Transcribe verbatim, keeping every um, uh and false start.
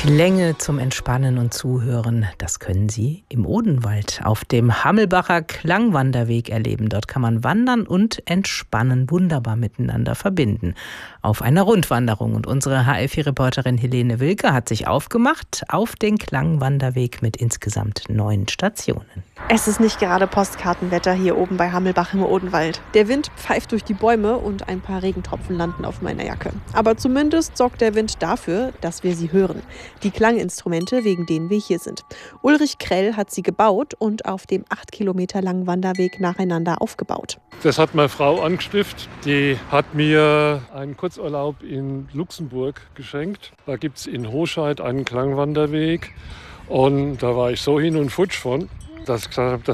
Klänge zum Entspannen und Zuhören, das können Sie im Odenwald auf dem Hammelbacher Klangwanderweg erleben. Dort kann man Wandern und Entspannen wunderbar miteinander verbinden. Auf einer Rundwanderung. Und unsere H L vier-Reporterin Helene Wilke hat sich aufgemacht auf den Klangwanderweg mit insgesamt neun Stationen. Es ist nicht gerade Postkartenwetter hier oben bei Hammelbach im Odenwald. Der Wind pfeift durch die Bäume und ein paar Regentropfen landen auf meiner Jacke. Aber zumindest sorgt der Wind dafür, dass wir sie hören. Die Klanginstrumente, wegen denen wir hier sind. Ulrich Krell hat sie gebaut und auf dem acht Kilometer langen Wanderweg nacheinander aufgebaut. Das hat meine Frau angestiftet. Die hat mir einen Kurzurlaub in Luxemburg geschenkt. Da gibt es in Hoscheid einen Klangwanderweg. Und da war ich so hin und futsch von, dass ich gesagt habe,